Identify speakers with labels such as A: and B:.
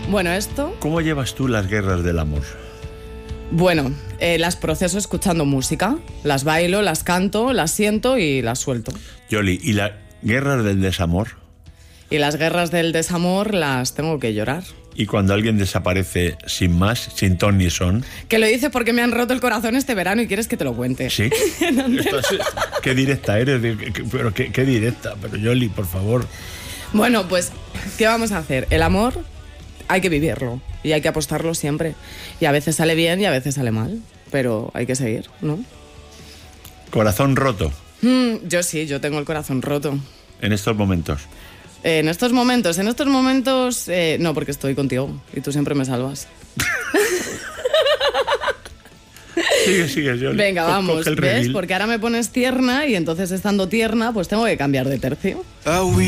A: Bueno, esto...
B: ¿Cómo llevas tú las guerras del amor?
A: Bueno, las proceso escuchando música. Las bailo, las canto, las siento y las suelto.
B: Yoli, ¿y las guerras del desamor?
A: Y las guerras del desamor las tengo que llorar.
B: ¿Y cuando alguien desaparece sin más, sin ton ni son?
A: Que lo dice porque me han roto el corazón este verano y quieres que te lo cuente.
B: ¿Sí? Qué directa eres, pero qué directa. Pero Yoli, por favor.
A: Bueno, pues, ¿qué vamos a hacer? El amor hay que vivirlo y hay que apostarlo siempre. Y a veces sale bien y a veces sale mal, pero hay que seguir, ¿no?
B: Corazón roto.
A: Yo sí, yo tengo el corazón roto.
B: En estos momentos.
A: En estos momentos, no, porque estoy contigo y tú siempre me salvas.
B: Sigue, Yoli.
A: Venga, vamos, ¿ves? Porque ahora me pones tierna y entonces estando tierna, pues tengo que cambiar de tercio.